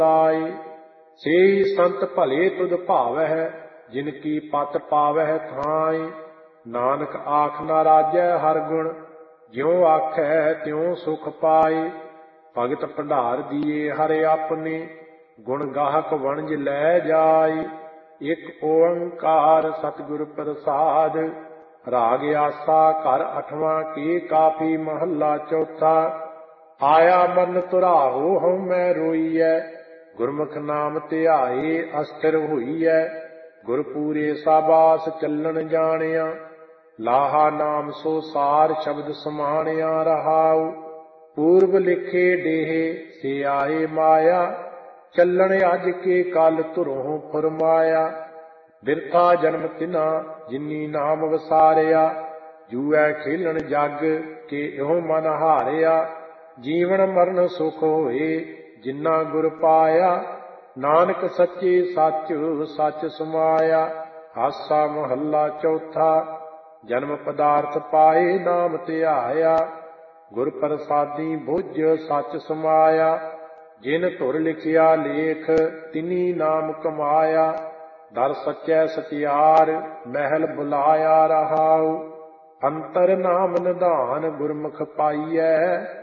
ਲਾਏ। सेई संत भले तुध भावै, जिनकी पत पावै थाई। नानक आख न राजै हर गुण, ज्यों आखै त्यों सुख पाए। भगत भंडार दिए हर अपने, गुण गाहक वणज लै जाए। एक ओंकार सतगुर प्रसाद, राग आसा घर अठवां के काफी महला चौथा। आया मन तुराहो हऊँ मैं रोईऐ, गुरमुख नाम धियाए अस्थिर होईऐ। गुरपूरे साबास चलन जानिया, लाहा नाम सो सार शब्द समानिया रहाऊ। पूर्व लिखे डेहे से आए माया, चलन अज के कल धुरों फुरमाया। बिरथा जन्म तिना जिनी नाम वसारिया, जूऐ खेलन जग के इहो मन हारिया। जीवन मरण सुख होए जिन्ना गुर पाया, नानक सच्चे सच सच समाया। आसा महला चौथा। जन्म पदार्थ पाए नाम धियाया, गुर प्रसादी बुझ सच समाया। जिन धुर लिखिया लेख तिनी नाम कमाया, दर सच्चै सचियार महल बुलाया रहाऊ। अंतर नाम निधान गुरमुख पाईऐ,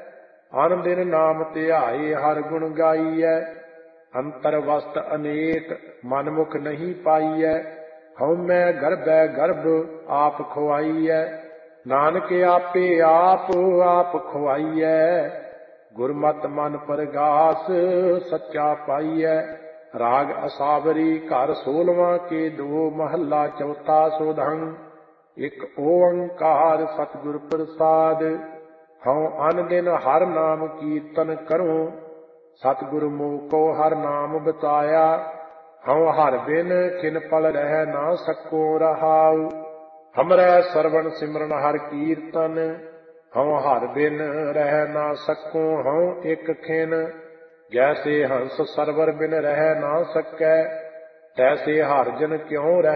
अन दिन नाम धियाए हर गुण गाईऐ। अंतर वस्त अनेक मन मुख नहीं पाईऐ, हउमੈ गर्भै गर्भ आप खुआईऐ। नानक आपे आप खुआईऐ, गुरमत मन परगास सच्चा पाईऐ। राग असावरी घर 16वां के दो महला चौथा सोधंग। एक ओंकार सतगुर प्रसाद, हऊँ अन दिन हर नाम कीर्तन करूं। सतगुर मोको हर नाम बताया, हऊँ हर बिन किन पल रह ना सको रहाऊ। हमरै सरवण सिमरन हर कीर्तन, हऊँ हर बिन रह ना सको हऊँ एक खिन। जैसे हंस सरवर बिन रह ना सकै, तैसे हर जन क्यों रह